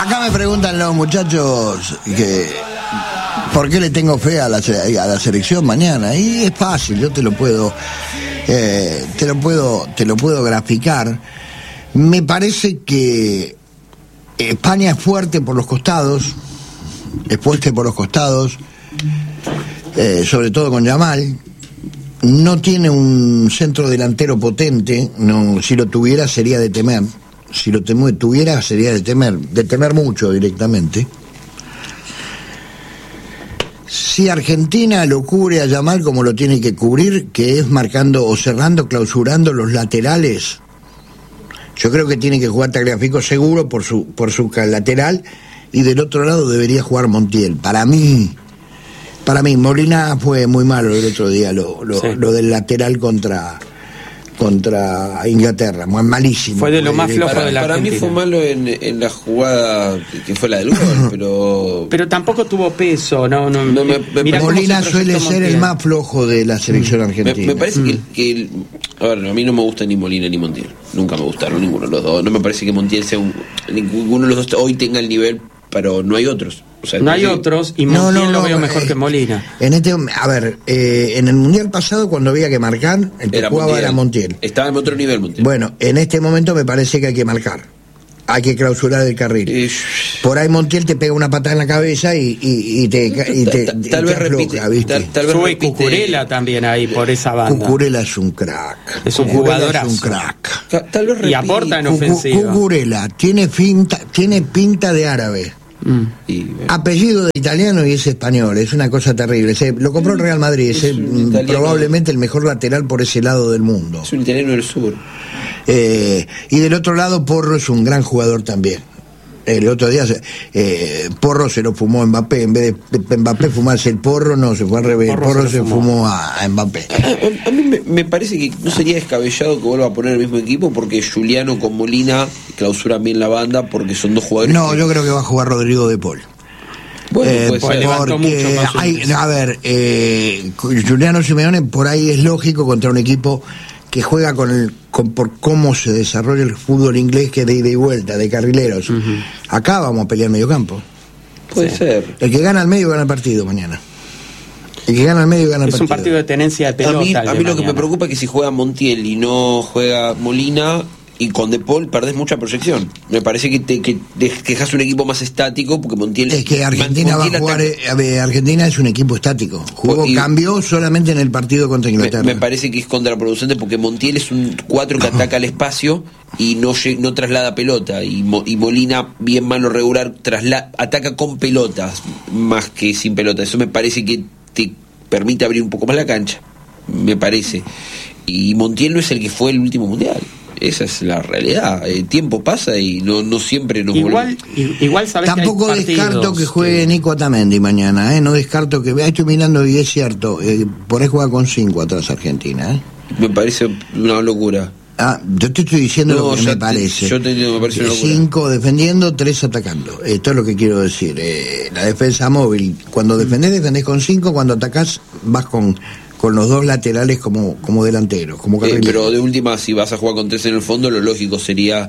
Acá me preguntan los muchachos que ¿por qué le tengo fe a la selección mañana? Y es fácil, yo te lo puedo graficar. Me parece que España es fuerte por los costados, sobre todo con Yamal. No tiene un centro delantero potente, no, si lo tuviera sería de temer. Si lo tuviera sería de temer mucho directamente. Si Argentina lo cubre a Yamal como lo tiene que cubrir, que es marcando o cerrando, clausurando los laterales, yo creo que tiene que jugar Tagliafico seguro por su lateral, y del otro lado debería jugar Montiel. Para mí Molina fue muy malo el otro día, lo del lateral contra Inglaterra, malísimo. Fue de lo más flojo de la Argentina. Para mí fue malo en la jugada que fue la del gol, pero tampoco tuvo peso. Molina suele ser el más flojo de la selección argentina. Me parece que a ver, a mí no me gusta ni Molina ni Montiel. Nunca me gustaron ninguno de los dos. No me parece que Montiel ninguno de los dos hoy tenga el nivel, pero no hay otros. O sea, no hay otros, y Montiel lo veo mejor que Molina. En el Mundial pasado, cuando había que marcar, el que jugaba era Montiel. Estaba en otro nivel Montiel. Bueno, en este momento me parece que hay que marcar. Hay que clausurar el carril. Por ahí Montiel te pega una patada en la cabeza y te afloja, ¿viste? Sube Cucurella también ahí por esa banda. Cucurella es un crack. Es un jugadorazo. Es un crack. Tal vez y aporta en ofensiva. Cucurella tiene pinta de árabe. Apellido de italiano y es español, es una cosa terrible. Lo compró el Real Madrid, es probablemente el mejor lateral por ese lado del mundo. Es un italiano del sur. Y del otro lado, Porro es un gran jugador también. El otro día Porro se lo fumó Mbappé. En vez de Mbappé fumarse el porro, no, se fue al revés. Porro se fumó a Mbappé. A mí me parece que no sería descabellado que vuelva a poner el mismo equipo, porque Giuliano con Molina clausuran bien la banda, porque son dos jugadores. No, yo creo que va a jugar Rodrigo de Paul. Bueno, Giuliano Simeone por ahí es lógico contra un equipo que juega por cómo se desarrolla el fútbol inglés, que de ida y vuelta, de carrileros. Acá vamos a pelear medio campo. Puede ser. El que gana al medio gana el partido mañana. El que gana al medio gana el partido. Es un partido de tenencia de pelota. A mí lo que me preocupa es que si juega Montiel y no juega Molina, y con De Paul perdés mucha proyección. Me parece que dejas un equipo más estático, porque Montiel... Es que Argentina va a jugar... Argentina es un equipo estático. Cambió solamente en el partido contra Inglaterra. Me parece que es contraproducente, porque Montiel es un 4 que ataca al espacio y no traslada pelota. Y Molina, bien malo regular, ataca con pelotas más que sin pelota. Eso me parece que te permite abrir un poco más la cancha. Me parece. Y Montiel no es el que fue el último mundial. Esa es la realidad. El tiempo pasa y no siempre nos igual sabes. Tampoco que hay descarto que juegue Nico Otamendi mañana, no descarto que... Estoy mirando y es cierto, por ahí juega con 5 atrás Argentina, Me parece una locura. Yo te estoy diciendo lo que me parece. Yo te digo, me parece una locura. 5 defendiendo, 3 atacando. Esto es lo que quiero decir. La defensa móvil, cuando defendés con 5, cuando atacás vas con los dos laterales como delanteros, como carrileros. Pero de última, si vas a jugar con 3 en el fondo, lo lógico sería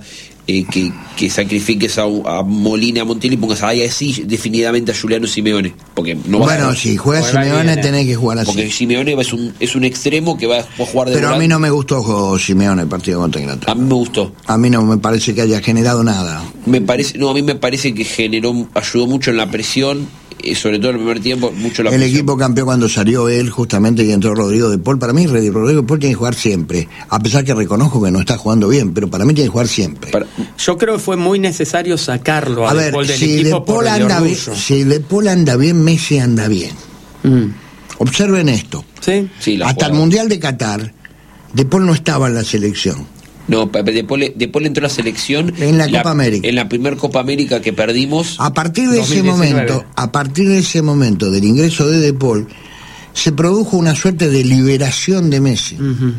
que sacrifiques a Molina, a Montiel, y pongas ahí así definitivamente a Giuliano Simeone, porque no va si juega Simeone tenés que jugar así, porque Simeone es un extremo que va a jugar de pero volante. A mí no me gustó Simeone el partido contra Inglaterra. A mí me gustó. A mí no me parece que haya generado nada. A mí me parece que ayudó mucho en la presión, sobre todo en el primer tiempo, mucho la presión. El equipo campeó cuando salió él, justamente, y entró Rodrigo de Paul. Para mí Rodrigo de Paul tiene que jugar siempre, a pesar que reconozco que no está jugando bien, pero para mí tiene que jugar siempre. Yo creo que fue muy necesario sacarlo a De Paul del equipo por el orgullo. Si De Paul anda bien, Messi anda bien. Observen esto. Sí, hasta el Mundial de Qatar, De Paul no estaba en la selección. No, De Paul entró a la selección en la Copa América. En la primera Copa América que perdimos. A partir de ese momento del ingreso de Paul, se produjo una suerte de liberación de Messi.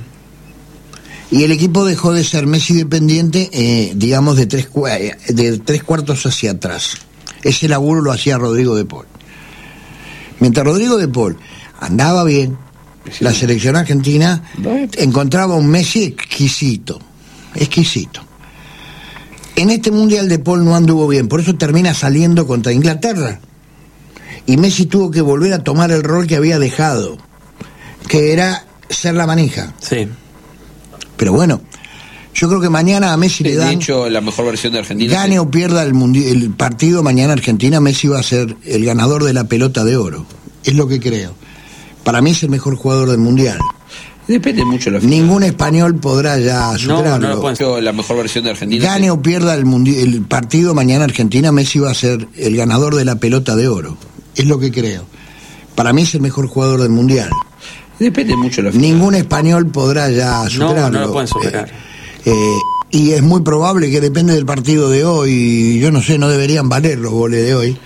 Y el equipo dejó de ser Messi dependiente, digamos, de tres cuartos hacia atrás. Ese laburo lo hacía Rodrigo de Paul. Mientras Rodrigo de Paul andaba bien, la selección argentina encontraba un Messi exquisito. En este Mundial De Paul no anduvo bien, por eso termina saliendo contra Inglaterra. Y Messi tuvo que volver a tomar el rol que había dejado, que era ser la manija. Sí. Pero bueno, yo creo que mañana a Messi le dan... De hecho, la mejor versión de Argentina... Gane o pierda el partido, mañana Argentina, Messi va a ser el ganador de la pelota de oro. Es lo que creo. Para mí es el mejor jugador del Mundial. Depende mucho de la final. Ningún español podrá ya superarlo. No, la mejor versión de Argentina... Gane o pierda el partido, mañana Argentina, Messi va a ser el ganador de la pelota de oro. Es lo que creo. Para mí es el mejor jugador del Mundial. Depende mucho de la final. Ningún español podrá ya superarlo. No lo pueden superar. Y es muy probable que depende del partido de hoy. Yo no sé, no deberían valer los goles de hoy.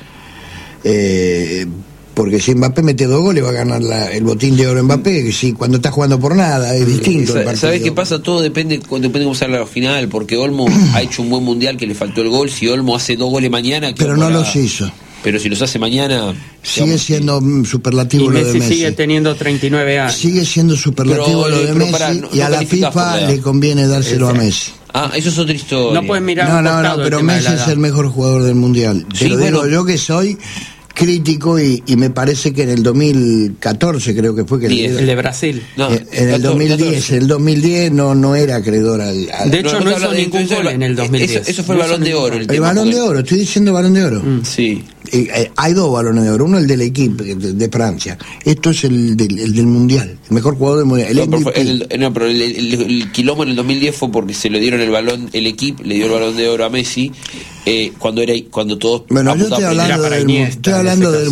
Porque si Mbappé mete 2 goles va a ganar el botín de oro Mbappé. Que si cuando está jugando por nada es distinto el partido. ¿Sabes qué pasa? Todo depende cómo sale la final. Porque Olmo ha hecho un buen Mundial que le faltó el gol. Si Olmo hace 2 goles mañana... Pero no los hizo. Pero si los hace mañana... Sigue siendo superlativo lo de Messi. Sigue teniendo 39 años. Sigue siendo superlativo lo de Messi y a la FIFA le conviene dárselo a Messi. Eso es otra historia. No pueden mirar No, pero Messi es el mejor jugador del Mundial. Te lo digo yo que soy crítico y me parece que en el 2014 creo que fue que el de Brasil. No, en el 2010 no era acreedor al... De hecho no hizo ningún gol en el 2010. Eso fue el Balón de Oro. El Balón de Oro, estoy diciendo Balón de Oro. Sí. Hay 2 balones de oro, uno el del equipo de Francia, esto es el del Mundial, el mejor jugador del Mundial. Pero el quilombo en el 2010 fue porque se le dieron el equipo le dio el Balón de Oro a Messi cuando todos... Bueno, yo estoy hablando del